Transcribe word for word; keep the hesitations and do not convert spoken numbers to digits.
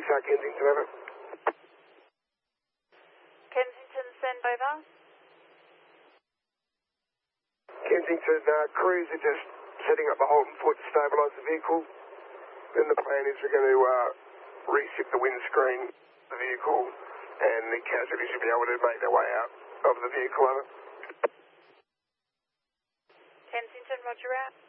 South Kensington, over. Kensington, send over. Kensington, uh, crews are just setting up the Holton foot to stabilise the vehicle. Then the plan is we're going to uh, reset the windscreen of the vehicle, and the casualties should be able to make their way out of the vehicle, over. Kensington, roger out.